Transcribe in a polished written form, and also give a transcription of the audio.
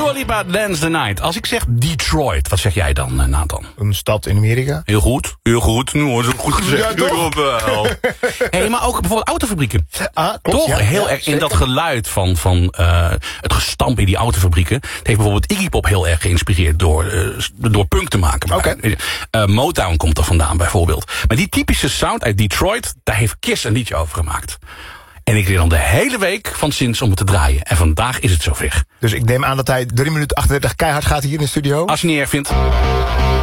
Dua Lipa, Dance the Night. Als ik zeg Detroit, wat zeg jij dan, Nathan? Een stad in Amerika. Heel goed, heel goed. Nu is het goed gezegd. Ja, toch? Hey, maar ook bijvoorbeeld autofabrieken. Klopt, Toch? ja, Heel ja, erg in zeker. dat geluid van het gestamp in die autofabrieken. Het heeft bijvoorbeeld Iggy Pop heel erg geïnspireerd door punk te maken. Oké. Motown komt er vandaan bijvoorbeeld. Maar die typische sound uit Detroit, daar heeft Kiss een liedje over gemaakt. En ik leer dan de hele week van sinds om het te draaien. En vandaag is het zover. Dus ik neem aan dat hij 3 minuten 38 keihard gaat hier in de studio. Als je niet erg vindt.